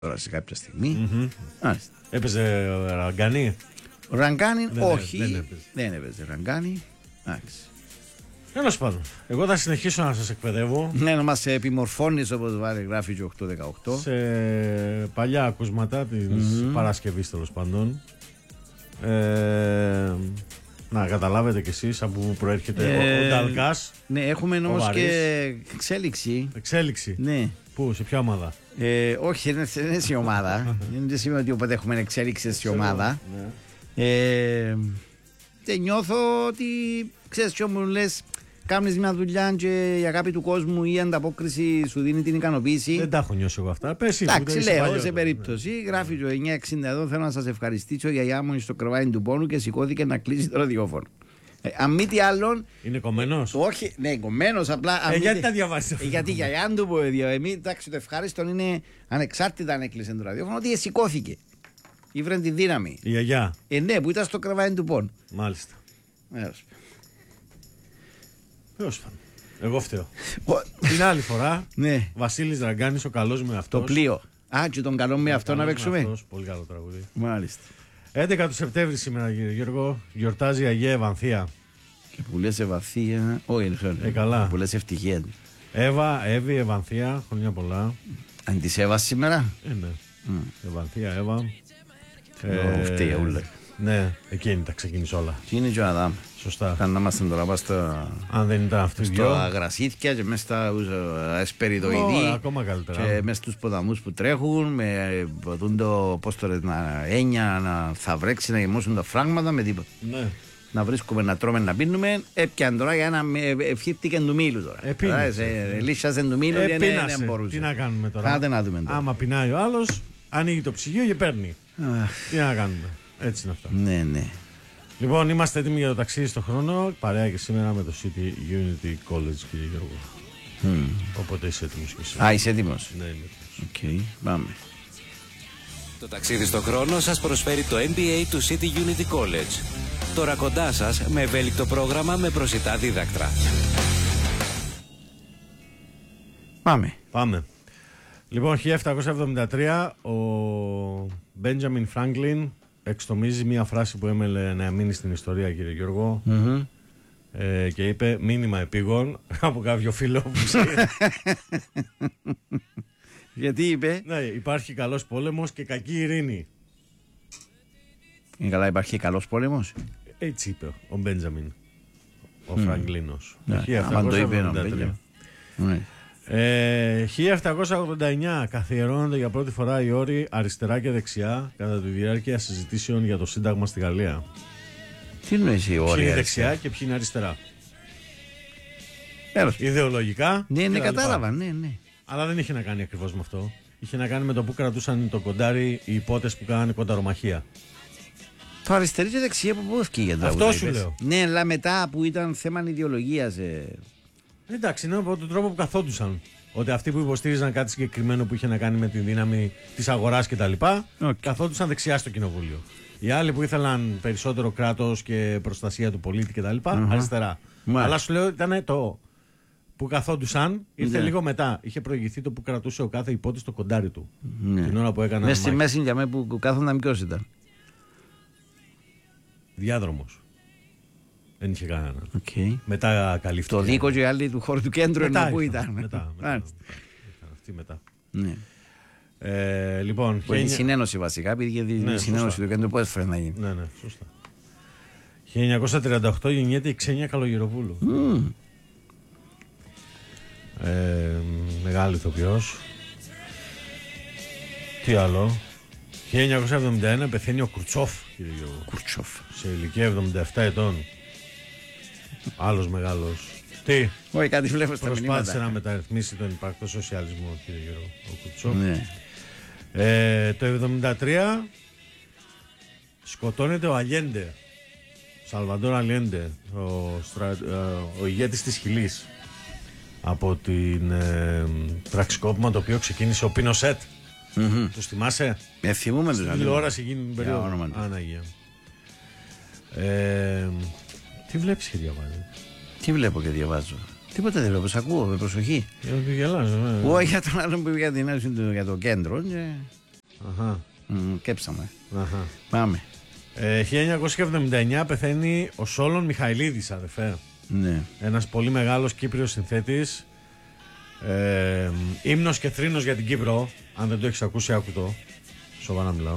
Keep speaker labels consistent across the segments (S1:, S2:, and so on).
S1: τώρα σε κάποια στιγμή.
S2: Έπαιζε Ραγκάνι.
S1: Ραγκάνι, όχι. Δεν έπαιζε Ραγκάνι. Εντάξει.
S2: Τέλος πάντων, εγώ θα συνεχίσω να σας εκπαιδεύω.
S1: Ναι, να μας επιμορφώνεις όπως γράφει και 8-18.
S2: Σε παλιά ακούσματα της Παρασκευής, τέλος πάντων. Να καταλάβετε κι εσείς από που προέρχεται ο Νταλκάς.
S1: Ναι, έχουμε όμως και εξέλιξη. Ναι.
S2: Πού, σε ποια ομάδα?
S1: Όχι, δεν είναι σε ομάδα. Δεν σημαίνει ότι όποτε έχουμε εξέλιξη σε ομάδα. Και νιώθω ότι ξέρεις ποιο μου λες. Κάνεις μια δουλειά και η αγάπη του κόσμου ή η ανταπόκριση σου δίνει την ικανοποίηση.
S2: Δεν τα έχω νιώσει εγώ αυτά.
S1: Εντάξει, λέω σε περίπτωση. Γράφει το 960 εδώ. Θέλω να σας ευχαριστήσω. Η γιαγιά μου στο κρεβάτι του πόνου και σηκώθηκε να κλείσει το ραδιόφωνο. Αν μη τι άλλον.
S2: Είναι κομμένος.
S1: Όχι, ναι, κομμένος απλά.
S2: Γιατί τα διαβάζεις αυτά?
S1: Γιατί η γιαγιά του που εντάξει, το ευχάριστο είναι ανεξάρτητα αν έκλεισε το ραδιόφωνο ότι σηκώθηκε. Ήβρε τη δύναμη.
S2: Η γιαγιά.
S1: Ναι, που ήταν στο κρεβάτι του πόνου.
S2: Μάλιστα. Εγώ φταίω. Την άλλη φορά, Βασίλης Ραγκάνης, ο καλός με αυτός.
S1: Το πλοίο. Και τον καλό με αυτό να παίξουμε.
S2: Πολύ καλό τραγούδι.
S1: Μάλιστα.
S2: 11 του Σεπτέμβρη σήμερα, κύριε Γιώργο, γιορτάζει η Αγία Ευανθία.
S1: Και που λες Ευανθία. Όχι,
S2: καλά.
S1: Που λες ευτυχία.
S2: Εύη, Ευανθία, χρόνια πολλά.
S1: Αν της Εύα σήμερα.
S2: Ναι. Ευανθία, Εύα.
S1: Φταίει ούλα.
S2: Ναι, εκείνη τα ξεκίνησε όλα.
S1: Τι είναι και ο Αδάμ.
S2: Σωστά.
S1: Θα να είμαστε τώρα πάνω
S2: αν δεν ήταν αυτοί
S1: στα αγρασίθια και μέσα στα ασπεριδοειδή.
S2: Ακόμα καλύτερα.
S1: Και μέσα στους ποταμούς που τρέχουν, με το πώς το έννοια να θα βρέξει, να γεμώσουν τα φράγματα με τίποτα.
S2: Ναι.
S1: Να βρίσκουμε, να τρώμε, να πίνουμε. Έπιαν τώρα για να ευχήθηκε του μήλου τώρα. Λύσσαζε του μήλου και δεν μπορούσε.
S2: Τι να κάνουμε τώρα?
S1: Άντε να δούμε τώρα.
S2: Άμα πεινάει ο άλλος, ανοίγει το ψυγείο και παίρνει. Τι να κάνουμε. Έτσι είναι αυτό.
S1: Ναι, ναι.
S2: Λοιπόν, είμαστε έτοιμοι για το ταξίδι στον χρόνο. Παρέα και σήμερα με το City Unity College, κύριε Γιώργο. Οπότε είσαι έτοιμος και εσύ.
S1: Είσαι έτοιμος.
S2: Ναι, είμαι
S1: έτοιμος. Πάμε.
S3: Το ταξίδι στον χρόνο σας προσφέρει το MBA του City Unity College. Τώρα κοντά σας με ευέλικτο πρόγραμμα με προσιτά δίδακτρα.
S2: Πάμε. Λοιπόν, 1773 ο Μπέντζαμιν Φράγκλιν εξτομίζει μία φράση που έμελε να μείνει στην ιστορία, κύριε Γιώργο, και είπε μήνυμα επίγον από κάποιο φίλο που
S1: Γιατί είπε?
S2: Ναι, υπάρχει καλός πόλεμος και κακή ειρήνη.
S1: Είναι καλά, υπάρχει καλός πόλεμος?
S2: Έτσι είπε ο Μπέντζαμιν, ο Φραγκλίνος.
S1: Αν το είπε ο Μπέντζαμιν.
S2: 1789 καθιερώνονται για πρώτη φορά οι όροι αριστερά και δεξιά κατά τη διάρκεια συζητήσεων για το Σύνταγμα στη Γαλλία.
S1: Τι εννοείς οι όροι?
S2: Ποιοι είναι δεξιά και ποιοι είναι αριστερά. Ιδεολογικά.
S1: Ναι, κατάλαβα. Ναι.
S2: Αλλά δεν είχε να κάνει ακριβώς με αυτό. Είχε να κάνει με το που κρατούσαν το κοντάρι οι υπότες που κάνανε κονταρομαχία.
S1: Το αριστερή και δεξιά που πώς και για το
S2: αυτό σου λέω.
S1: Ναι, αλλά μετά που ήταν θέμα ιδεολογίας.
S2: Εντάξει, είναι από τον τρόπο που καθόντουσαν. Ότι αυτοί που υποστήριζαν κάτι συγκεκριμένο που είχε να κάνει με τη δύναμη της αγοράς κτλ. Καθόντουσαν δεξιά στο κοινοβούλιο. Οι άλλοι που ήθελαν περισσότερο κράτος και προστασία του πολίτη κτλ. Αριστερά. Αλλά σου λέω ήταν το που καθόντουσαν, ήρθε λίγο μετά. Είχε προηγηθεί το που κρατούσε ο κάθε υπότης το κοντάρι του. Την ώρα που έκαναν.
S1: Μέσα στη μέση για μένα που κάθονταν ποιος ήταν?
S2: Διάδρομος. Δεν είχε κανέναν.
S1: Μετά καλύφθηκε. Το δίκο και οι άλλοι του χώρου του κέντρου που ήταν.
S2: Μετά. Αυτή μετά.
S1: Ναι.
S2: Λοιπόν.
S1: Που είναι η συνένωση βασικά, επειδή η συνένωση του κέντρου πώς έφερε να γίνει.
S2: Ναι, σωστά. 1938 γεννιέται η Ξένια Καλογεροπούλου. Μεγάλη ηθοποιός. Τι άλλο? 1971 πεθαίνει ο Κουρτσόφ, κύριε Γιώργο.
S1: Κουρτσόφ.
S2: Σε ηλικία 77 ετών. Άλλος μεγάλος. Τι?
S1: Όχι, κάτι βλέπω στα μηνύματα.
S2: Προσπάθησε να μεταρρυθμίσει τον υπαρκτό σοσιαλισμό, κύριε Γιώργο, ο Κουρτσόφ.
S1: Ναι.
S2: Το 1973 σκοτώνεται ο Αλιέντε. Σαλβαντόρ Αλιέντε, ο ηγέτης της Χιλής. Από την πραξικόπημα το οποίο ξεκίνησε ο Πινοσέτ. Τους θυμάσαι?
S1: Θυμούμε τους.
S2: Στην τηλεόραση γίνει την περίοδο. Αναγία. Τι βλέπεις και διαβάζεις?
S1: Τι βλέπω και διαβάζω? Τίποτα δεν βλέπω, σ' ακούω με προσοχή.
S2: Για να του γελάζω.
S1: Όχι, για τον άλλον που για την άρση για το κέντρο. Κέψαμε. Πάμε.
S2: 1979 πεθαίνει ο Σόλων Μιχαηλίδης, αδερφέ.
S1: Ναι.
S2: Ένας πολύ μεγάλος Κύπριος συνθέτης. Ύμνος και θρήνος για την Κύπρο. Αν δεν το έχεις ακούσει, άκου το. Σοβαρά μιλάω.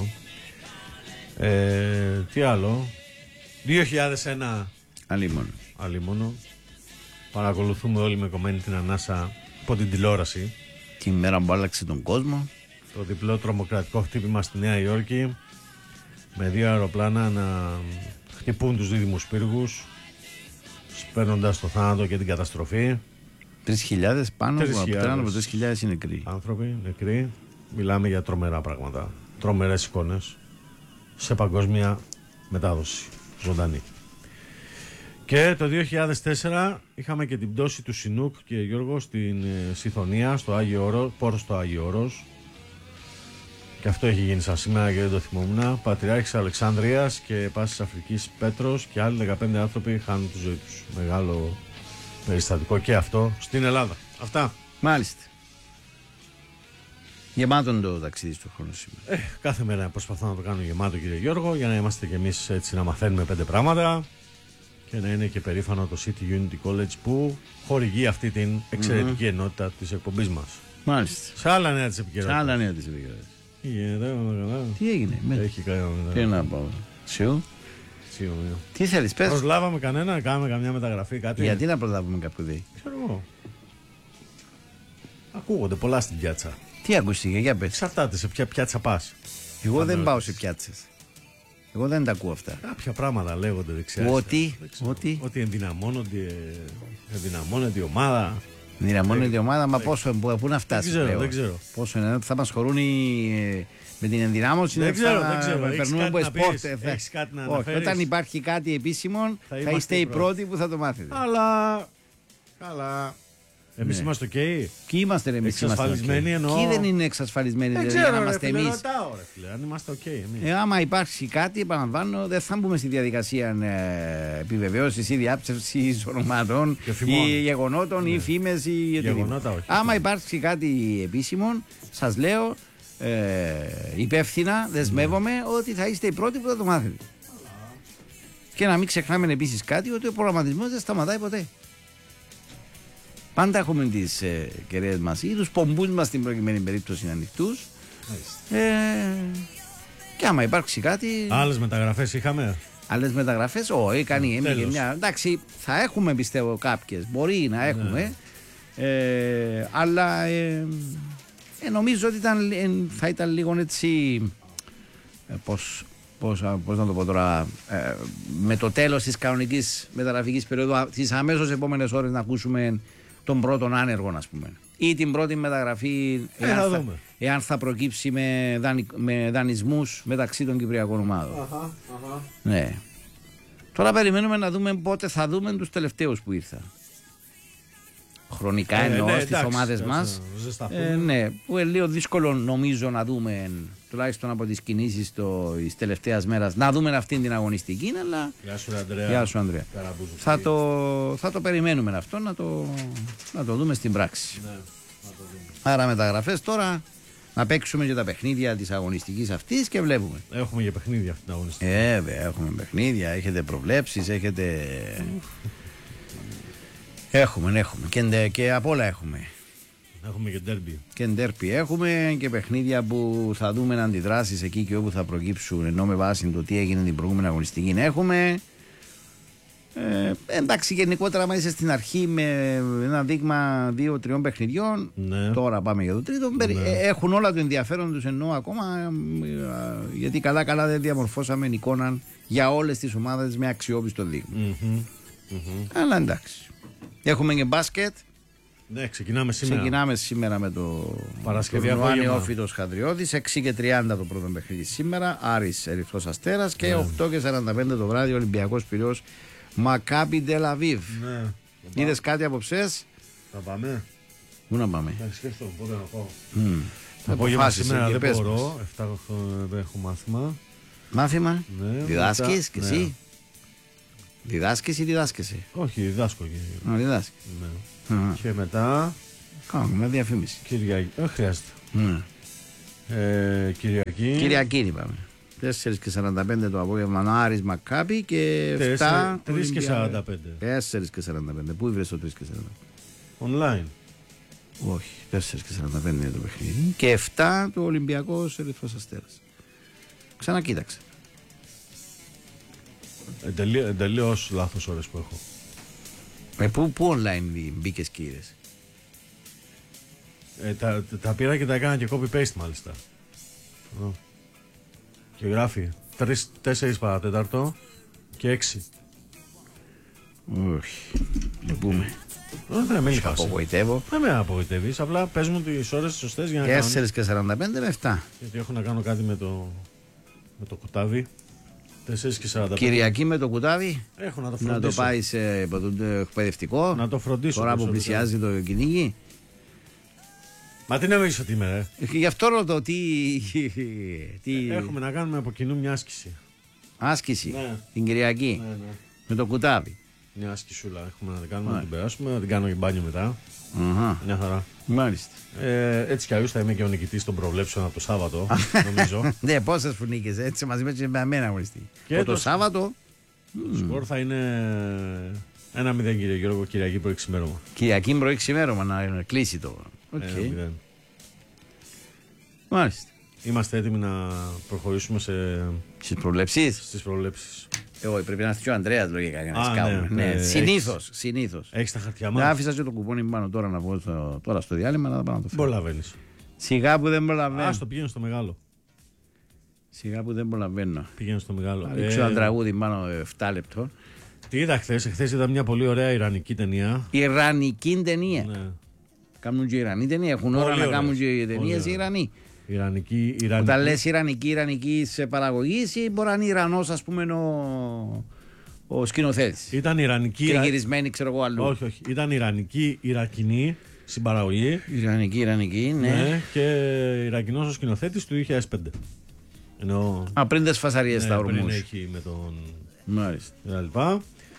S2: Τι άλλο. 2001 Αλίμονο. Παρακολουθούμε όλοι με κομμένη την ανάσα από την τηλεόραση.
S1: Την ημέρα που άλλαξε τον κόσμο.
S2: Το διπλό τρομοκρατικό χτύπημα στη Νέα Υόρκη, με 2 αεροπλάνα να χτυπούν τους δίδυμους πύργους, σπέρνοντας το θάνατο και την καταστροφή.
S1: 3.000 πάνω από 3.000 είναι νεκροί.
S2: Άνθρωποι νεκροί. Μιλάμε για τρομερά πράγματα. Τρομερές εικόνες σε παγκόσμια μετάδοση ζωντανή. Και το 2004 είχαμε και την πτώση του Σινούκ και Γιώργο στην Συθωνία, στο Άγιο Όρος, πόρος στο Άγιο Όρος. Και αυτό έχει γίνει σαν σήμερα και δεν το θυμόμουν. Πατριάρχης Αλεξάνδρειας και Πάσης Αφρικής Πέτρος και άλλοι 15 άνθρωποι χάνουν τη ζωή τους. Μεγάλο περιστατικό και αυτό στην Ελλάδα. Αυτά.
S1: Μάλιστα. Γεμάτον το ταξίδι στο χρόνο σήμερα.
S2: Κάθε μέρα προσπαθώ να το κάνω γεμάτο, κύριε Γιώργο, για να είμαστε κι εμείς έτσι να μαθαίνουμε 5 πράγματα και να είναι και περήφανο το City Unity College που χορηγεί αυτή την εξαιρετική ενότητα της εκπομπής μας.
S1: Μάλιστα.
S2: Σε άλλα νέα της επικαιρότητας.
S1: Τι έγινε?
S2: Έχει κανένα.
S1: Τι να πω. Σου. Τι θέλεις, πες.
S2: Προσλάβαμε κανένα, κάναμε καμιά μεταγραφή, κάτι.
S1: Γιατί να προσλάβουμε κάποιο δει?
S2: Ξέρω εγώ. Ακούγονται πολλά στην πιάτσα.
S1: Τι ακούστηκε, για πες.
S2: Εξαρτάται σε ποια πιάτσα πας.
S1: Εγώ δεν πάω σε πιάτσες. Εγώ δεν τα ακούω αυτά.
S2: Κάποια πράγματα λέγονται δεξιά. Ότι ενδυναμώνεται η ομάδα.
S1: Ενδυναμώνεται η ομάδα, μα πού να φτάσει.
S2: Δεν ξέρω.
S1: Πόσο είναι, θα μας χωρούν με την ενδυνάμωση.
S2: Δεν ξέρω.
S1: Περνούμε από σπορτ.
S2: Όχι,
S1: όταν υπάρχει κάτι επίσημο, θα είστε οι πρώτοι που θα το μάθετε.
S2: Αλλά. Καλά. Εμείς είμαστε OK.
S1: Ποιοι είμαστε εμείς?
S2: Εξασφαλισμένοι εννοώ.
S1: Ποιοι δεν είναι εξασφαλισμένοι?
S2: Δεν
S1: ξέρω,
S2: να
S1: είμαστε εμείς.
S2: Αν είμαστε OK εμείς.
S1: Άμα υπάρξει κάτι, επαναλαμβάνω, δεν θα μπούμε στη διαδικασία επιβεβαίωσης ή διάψευσης ονομάτων ή γεγονότων ή φήμες ή οτιδήποτε. Άμα υπάρξει κάτι επίσημο, σας λέω υπεύθυνα, δεσμεύομαι ότι θα είστε οι πρώτοι που θα το μάθετε. Και να μην ξεχνάμε επίσης κάτι, ότι ο προγραμματισμός δεν σταματάει ποτέ. Πάντα έχουμε τις κεραίες μας ή τους πομπούς μας στην προκειμένη περίπτωση ανοιχτούς. Και άμα υπάρξει κάτι.
S2: Άλλες μεταγραφές είχαμε?
S1: Άλλες μεταγραφές, όχι, κάνει μια. Εντάξει, θα έχουμε πιστεύω κάποιες. Μπορεί να έχουμε. Αλλά νομίζω ότι θα ήταν λίγο έτσι. Πώς να το πω τώρα, με το τέλος της κανονικής μεταγραφικής περίοδου, τις αμέσως επόμενες ώρες να ακούσουμε τον πρώτον άνεργο, ας πούμε, ή την πρώτη μεταγραφή, εάν θα προκύψει με δανεισμούς μεταξύ των κυπριακών ομάδων. Ναι. Τώρα περιμένουμε να δούμε πότε θα δούμε τους τελευταίους που ήρθαν. Χρονικά εννοώ στις ομάδες μας. Ναι, που είναι λίγο δύσκολο νομίζω να δούμε, τουλάχιστον από τις κινήσεις της τελευταίας μέρας, να δούμε αυτήν την αγωνιστική, αλλά.
S2: Γεια σου, Ανδρέα.
S1: Θα το περιμένουμε αυτό, να το δούμε στην πράξη.
S2: Ναι,
S1: άρα μεταγραφές τώρα, να παίξουμε και τα παιχνίδια της αγωνιστικής αυτής και βλέπουμε.
S2: Έχουμε και παιχνίδια αυτή την αγωνιστική.
S1: Έχουμε παιχνίδια, έχετε προβλέψεις, έχετε. Έχουμε και απ' όλα έχουμε.
S2: Έχουμε και ντέρμπι.
S1: Και ντέρμπι έχουμε και παιχνίδια που θα δούμε αντιδράσεις εκεί και όπου θα προκύψουν, ενώ με βάση το τι έγινε την προηγούμενη αγωνιστική έχουμε. Εντάξει, γενικότερα άμα είσαι στην αρχή με ένα δείγμα 2-3 παιχνιδιών,
S2: ναι.
S1: Τώρα πάμε για το τρίτο, έχουν όλα το ενδιαφέρον τους, εννοώ ακόμα, γιατί καλά δεν διαμορφώσαμε εικόνα για όλες τις ομάδες με αξιόπιστο δείγμα. Αλλά εντάξει. Έχουμε και μπάσκετ.
S2: Ναι, ξεκινάμε σήμερα
S1: με το
S2: Παρασκευιακό
S1: Νεόφυτος Χαδριώτης. 6:30 το πρώτο παιχνίδι σήμερα. Άρης Ερυθρός Αστέρας. Και 8:45 το βράδυ Ολυμπιακός Πειραιώς Μακάμπι Ντελ-Αβίβ.
S2: Ναι.
S1: Είδες κάτι από ψες?
S2: Θα πάμε.
S1: Πού να πάμε?
S2: Θα σκέφτομαι πότε να πάω.
S1: Θα
S2: αποφάσεις σήμερα, δεν μπορώ. 7 έχω μάθημα.
S1: Μάθημα?
S2: Ναι,
S1: διδάσκεις και εσύ? Διδάσκεις ή διδάσκεσαι?
S2: Όχι, διδάσκω.
S1: Διδάσκεις.
S2: Και μετά.
S1: Κάνουμε μια διαφήμιση.
S2: Κυριακή. Δεν χρειάζεται. Κυριακή.
S1: Κυριακή είπαμε. 4:45 το απόγευμα Άρης Μακάμπι και 7.
S2: 3:45.
S1: 4:45. Πού ήβρες το 3:45?
S2: Online.
S1: Όχι, 4:45 είναι το παιχνίδι. Και 7 το Ολυμπιακό Ερυθρός Αστέρας. Ξανακοίταξε.
S2: Τελείως λάθος ώρες που έχω.
S1: Πού online μπήκες και είδες?
S2: Τα πήρα και τα έκανα και copy-paste μάλιστα. Και γράφει 4 παρατέταρτο και 6.
S1: Όχι. Λυπούμε.
S2: Δεν με
S1: απογοητεύω.
S2: Δεν με απογοητεύεις. Απλά πες μου τις ώρες σωστές για να
S1: 4:45 με 7.
S2: Γιατί έχω να κάνω κάτι με το κουτάβι. 4:45.
S1: Κυριακή με το κουτάβι.
S2: Έχω να το φροντίσω.
S1: Να το πάει σε εκπαιδευτικό.
S2: Να το φροντίσω.
S1: Τώρα που πλησιάζει το κυνήγι.
S2: Μα τι νομίζεις ότι είμαι, ρε?
S1: Γι' αυτό ρωτώ τι.
S2: Έχουμε να κάνουμε από κοινού μια άσκηση.
S1: Άσκηση.
S2: Ναι.
S1: Την Κυριακή.
S2: Ναι.
S1: Με το κουτάβι.
S2: Μια άσκησούλα έχουμε να την κάνουμε, να την περάσουμε, να την κάνω και μπάνιο μετά. Μια χαρά.
S1: Μάλιστα.
S2: Έτσι κι αλλιώς θα είμαι και ο νικητής των προβλέψεων από το Σάββατο, νομίζω.
S1: Ναι, πόσες φουνίκες, έτσι μαζί με εμένα αγωνιστή. Το Σάββατο.
S2: Το σκορ θα είναι 1-0, κύριε Γιώργο, Κυριακή πρωί ξημέρωμα.
S1: Κυριακή πρωί ξημέρωμα να κλείσει το. Okay. Μάλιστα.
S2: Είμαστε έτοιμοι να προχωρήσουμε
S1: στις προβλέψεις.
S2: Στις προβλέψεις.
S1: Εγώ πρέπει να έρθει και ο Ανδρέας λογικά για να σκάβουμε. Ναι, συνήθως.
S2: Έχεις τα χαρτιά μας.
S1: Άφησα και το κουπόνι πάνω τώρα να βγω τώρα στο διάλειμμα να πάω να το φέρω.
S2: Προλαβαίνεις.
S1: Σιγά που δεν προλαβαίνω.
S2: Άστο, πήγαινε στο μεγάλο.
S1: Σιγά που δεν προλαβαίνω.
S2: Πήγαινε στο μεγάλο.
S1: Ρίξω ένα τραγούδι πάνω 7 λεπτών.
S2: Τι είδα χθες? Χθες είδα μια πολύ ωραία ιρανική ταινία.
S1: Ιρανική ταινία.
S2: Ναι.
S1: Κάνουν και Ιρανή ταινία. Έχουν ώρα να κάνουν και ταινίες Ιρανοί.
S2: Ιρανική.
S1: Όταν λες Ιρανική σε παραγωγή, ή μπορεί να είναι Ιρανός, ας πούμε, ο σκηνοθέτης.
S2: Ήταν Ιρανική.
S1: Και γυρισμένη, ξέρω εγώ αλλού.
S2: Όχι. Ήταν Ιρανική, Ιρακινή στην παραγωγή.
S1: Ιρανική, ναι.
S2: Και Ιρακινός ο σκηνοθέτης του 2005.
S1: Πριν τις φασαρίες στα ορμούς.
S2: Πριν έχει με τον.
S1: Μάλιστα.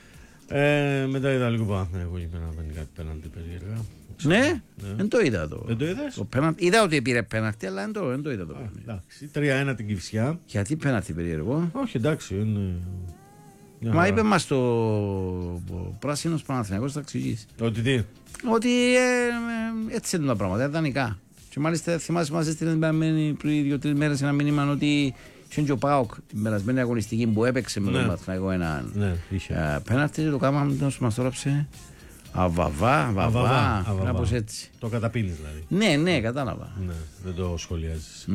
S2: Μετά είδα λίγο Παναθηναϊκό εκεί πέρα να παίρνει κάτι πέναλτι περίεργα.
S1: Ναι, δεν το είδα το.
S2: Δεν το είδες?
S1: Είδα ότι πήρε πέναλτι, αλλά δεν το είδα το.
S2: Εντάξει, 3-1 την Κηφισιά.
S1: Γιατί πέναλτι περίεργο?
S2: Όχι, εντάξει, είναι.
S1: Μα είπε μας το πράσινος Παναθηναϊκός θα εξηγήσει.
S2: Ότι τι?
S1: Ότι έτσι είναι τα πράγματα, ιδανικά. Και μάλιστα θυμάσαι μας έστειλε πριν 2-3 μέρες ένα μήνυμα ότι και ο ΠΑΟΚ την περασμένη αγωνιστική που έπαιξε με τον Παναθηναϊκό έναν πέναλτι, το κάναμε μας τόραψε αβαβά, κάπως έτσι.
S2: Το καταπίνεις δηλαδή.
S1: Ναι, κατάλαβα.
S2: Ναι, δεν το σχολιάζεις.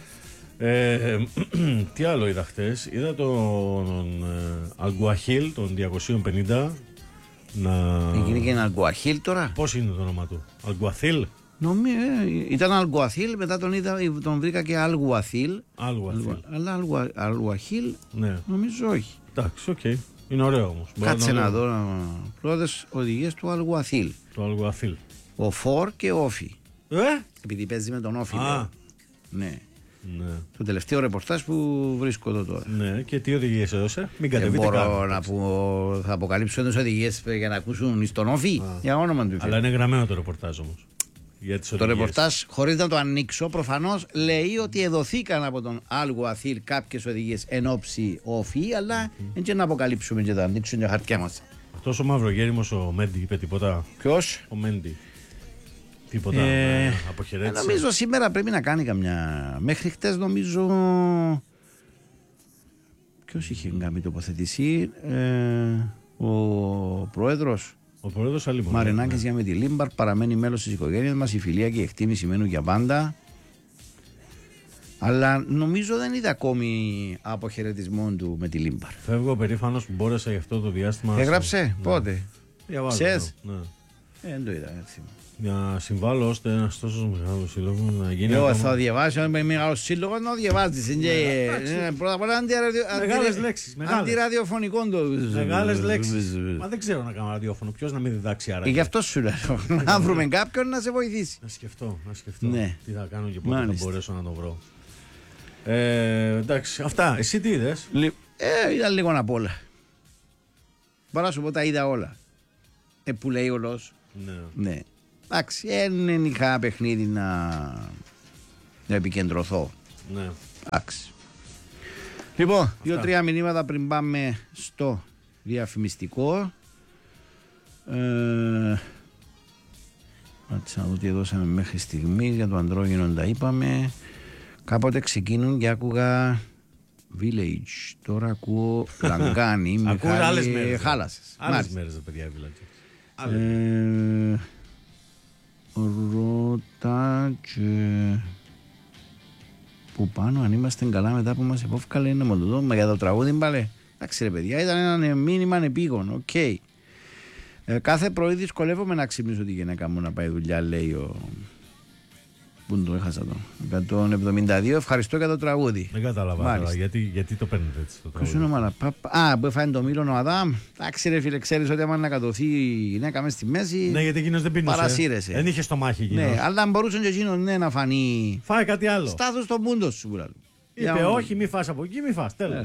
S2: Τι άλλο είδα χτες? Είδα τον Αλγκουαχίλ, τον 250.
S1: Έγινε και ένα Αλγκουαχίλ τώρα.
S2: Πώς είναι το όνομα του? Αλγκουαθίλ.
S1: Ήταν Αλγκουαθίλ, μετά τον βρήκα και Αλγουαθίλ. Αλλά Αλγουαχίλ νομίζω όχι.
S2: Εντάξει, οκ. Είναι ωραίο όμως.
S1: Κάτσε να δω πρώτες οδηγίες του Αλγουαθίλ.
S2: Το Αλγουαθίλ.
S1: Ο Φορ και ο Όφι. Επειδή παίζει με τον Όφι. Ναι. Το τελευταίο ρεπορτάζ που βρίσκω εδώ τώρα.
S2: Ναι, και τι οδηγίες έδωσε? Μην κατεβείτε κάτω.
S1: Μπορώ να πω, θα αποκαλύψω τις οδηγίες για να ακούσουν στον Όφι. Για όνομα του.
S2: Αλλά είναι γραμμένο το ρεπορτάζ όμως.
S1: Το ρεπορτάζ, χωρίς να το ανοίξω, προφανώς λέει ότι εδωθήκαν από τον Αλγουαθίλ κάποιες οδηγίες εν ώψη Όφι, αλλά δεν και να αποκαλύψουμε και να ανοίξουν τα χαρτιά μας.
S2: Αυτός ο μαυρογέριμος ο Μέντι είπε τίποτα?
S1: Ποιος?
S2: Ο Μέντι. Τίποτα αποχαιρέτησε?
S1: Νομίζω σήμερα πρέπει να κάνει καμιά. Μέχρι χτες νομίζω. Ποιος είχε κάνει τοποθετήσει? Ο πρόεδρος.
S2: Ο πρόεδρος Αλίμων.
S1: Μαρινάκης για με τη Λίμπαρ παραμένει μέλος της οικογένειας μας. Η φιλία και η εκτίμηση μένουν για πάντα. Αλλά νομίζω δεν είδα ακόμη αποχαιρετισμό του με τη Λίμπαρ.
S2: Φεύγω περήφανος που μπόρεσα για αυτό το διάστημα.
S1: Έγραψε, πότε?
S2: Ξέρεις?
S1: Δεν το είδα έτσι.
S2: Για συμβάλλω ώστε ένας τόσο μεγάλος σύλλογος να γίνει.
S1: Εγώ θα διαβάσω ένα μεγάλο σύλλογο να διαβάζεις. Πρώτα απ' όλα
S2: μεγάλες λέξεις.
S1: Αντιραδιοφωνικό το.
S2: Μεγάλες λέξεις. Μα δεν ξέρω να κάνω ραδιόφωνο. Ποιος να μην διδάξει άρα?
S1: Γι' αυτό σου λέω. Να βρούμε κάποιον να σε βοηθήσει.
S2: Να σκεφτώ. Τι θα κάνω και πότε θα μπορέσω να το βρω. Εντάξει, αυτά. Εσύ τι είδες?
S1: Είδα λίγο απ' όλα. Μπορώ να σου πω τα είδα όλα. Που λέει όλος. Ναι. Εντάξει, δεν είχα παιχνίδι να επικεντρωθώ.
S2: Ναι.
S1: Εντάξει. Λοιπόν, 2-3 μηνύματα πριν πάμε στο διαφημιστικό. Να δω τι δώσαμε μέχρι στιγμή. Για το αντρόγινο τα είπαμε. Κάποτε ξεκίνουν και άκουγα Village. Τώρα ακούω Λαγκάνι. Μιχάλη Χάλασες.
S2: Άλλες μέρες τα παιδιά Village.
S1: Ρώτα και... Που πάνω αν είμαστε καλά μετά που μας επόφκαλε είναι μόνο το δω. Για το τραγούδι μπαλέ. Εντάξει ρε παιδιά, ήταν ένα μήνυμα επίγον. Οκ. Κάθε πρωί δυσκολεύομαι να ξυπνήσω τη γυναίκα μου να πάει δουλειά, λέει ο... Πού το έχασα το 172. Ευχαριστώ για το τραγούδι.
S2: Δεν κατάλαβα τώρα, γιατί το παίρνετε έτσι το τραγούδι.
S1: Ποιος είναι ο Μαλαπάπα? Που έφανε το Μήλον ο Αδάμ. Εντάξει ρε φίλε, ξέρεις ότι άμα ανακατωθεί η γυναίκα μέσα στη μέση.
S2: Ναι, γιατί εκείνος δεν πίνωσε.
S1: Παρασύρεσαι.
S2: Δεν είχε στομάχι εκείνος.
S1: Ναι, αλλά αν μπορούσε και εκείνος να φανεί.
S2: Φάει κάτι άλλο.
S1: Στάθος στον πούντο σου πουλάλου.
S2: Είπε όχι, μη φας από εκεί, μη φας. Τέλος.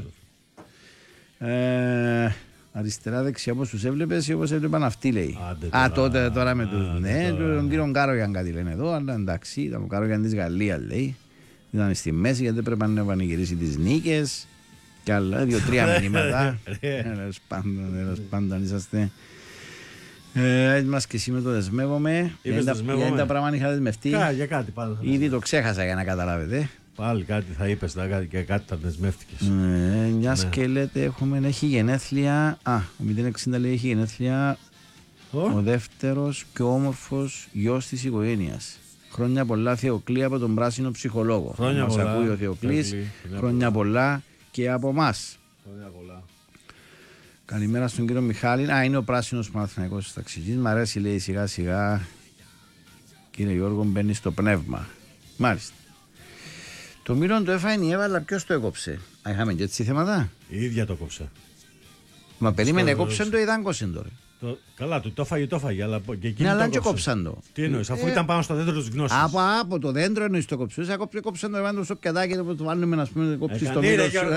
S1: Αριστερά δεξιά όπως τους έβλεπες ή όπως έβλεπαν αυτοί, λέει. Τότε τώρα με τους. Ναι, τον κύριο Κάρογιαν κάτι λένε εδώ, αλλά εντάξει, ήταν ο Κάρογιαν της Γαλλίας, λέει. Ήταν στη μέση γιατί πρέπει να πανηγυρίσει τις νίκες και άλλα 2-3 μηνύματα. Τέλος πάντων, είσαστε. Έτσι μας και εσύ με το δεσμεύομαι. Για τα πράγματα είχα δεσμευτεί.
S2: Για κάτι πάλι.
S1: Ήδη το ξέχασα για να καταλάβετε.
S2: Πάλι κάτι θα είπες και κάτι θα δεσμεύτηκες.
S1: Μιας και λέτε έχει γενέθλια. Ο 060 λέει έχει γενέθλια ο δεύτερος και όμορφος γιος της οικογένειας. Χρόνια πολλά Θεοκλή από τον Πράσινο Ψυχολόγο.
S2: Χρόνια
S1: μας
S2: πολλά.
S1: Ακούει ο Θεοκλής. Χρόνια πολλά και από εμάς.
S2: Χρόνια πολλά.
S1: Καλημέρα στον κύριο Μιχάλη. Είναι ο Πράσινος Παναθηναϊκός ταξιτζής. Μ' αρέσει, λέει, σιγά σιγά. Κύριε Γιώργο, μπαίνει στο πνεύμα. Μάλιστα. Το Μήλον το έφαγε η Εύα, αλλά ποιος το έκοψε? Είχαμε και έτσι θέματα.
S2: Η ίδια το κόψε.
S1: Μα περίμενε, έκοψαν το ή δάγκωσαν τώρα?
S2: Καλά, το έφαγε, αλλά και εκείνη
S1: ναι, αλλά
S2: το
S1: και κόψαν το.
S2: Τι εννοείς, αφού ήταν πάνω στο δέντρο της γνώσης.
S1: Από το δέντρο εννοείς το κόψες. Κόψαν το εβάντο στο πιατάκι που το βάλουμε να πούμε κόψεις το Μήλον σου.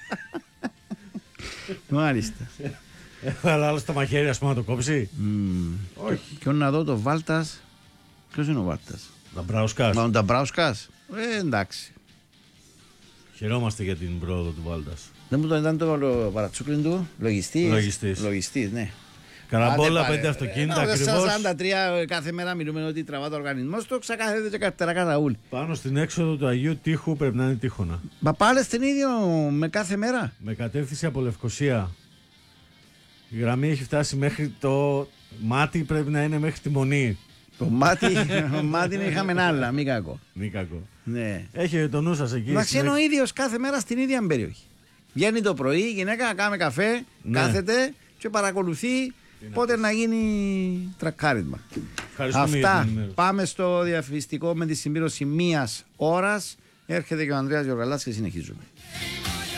S1: Μάλιστα.
S2: Αλλά άλλο στο μαχαίρι ας πούμε να το κόψει.
S1: Όχι. Ποιον να δω, το Βάλτας. Ποιος είναι ο Βάλτας?
S2: Νταμπράουσκας.
S1: Μα ο Νταμπράουσκας. Εντάξει.
S2: Χαιρόμαστε για την πρόοδο του Βάλτας.
S1: Δεν μου το ήταν το παρατσούκλιν του, λογιστής, ναι.
S2: Καραμπόλα, 5 αυτοκίνητα ακριβώς.
S1: 443 κάθε μέρα μιλούμε ότι τραβά το οργανισμός του, ξακάθεται και καρτερά καταούλ.
S2: Πάνω στην έξοδο του Αγίου Τείχου πρέπει να είναι τείχονα.
S1: Μα πάλι στην ίδιο με κάθε μέρα.
S2: Με κατεύθυνση από Λευκοσία. Η γραμμή έχει φτάσει μέχρι το μάτι, πρέπει να είναι μέχρι τη Μονή.
S1: Το μάτι είναι είχαμε άλλα, μη κακό.
S2: Μη κακό.
S1: Ναι.
S2: Έχει το νου σας εκεί.
S1: Εντάξει, είναι ο ίδιος κάθε μέρα στην ίδια περιοχή. Βγαίνει το πρωί, η γυναίκα κάνει καφέ, κάθεται και παρακολουθεί πότε να γίνει τρακάρισμα. Αυτά. Πάμε στο διαφημιστικό με τη συμπλήρωση 1 ώρας. Έρχεται και ο Ανδρέας Γιοργαλάς και συνεχίζουμε.